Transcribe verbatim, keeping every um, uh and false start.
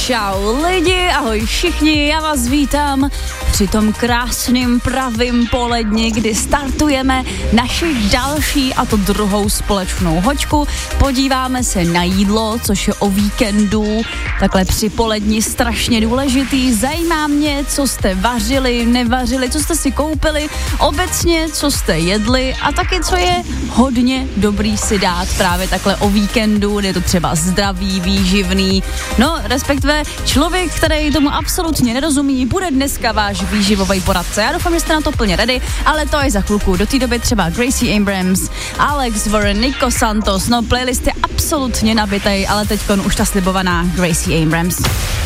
Čau lidi, ahoj všichni, já vás vítám při tom krásným pravým poledni, kdy startujeme naši další a to druhou společnou hoďku. Podíváme se na jídlo, což je o víkendu, takhle při poledni strašně důležitý. Zajímá mě, co jste vařili, nevařili, co jste si koupili, obecně, co jste jedli a taky, co je hodně dobrý si dát právě takhle o víkendu, je to třeba zdravý, výživný, no respektive člověk, který tomu absolutně nerozumí, bude dneska váš výživový poradce. Já doufám, že jste na to plně ready, ale to je za chvilku. Do té doby třeba Gracie Abrams, Alex Warren, Nico Santos, no playlist je absolutně nabitej, ale teďkon už ta slibovaná Gracie Abrams.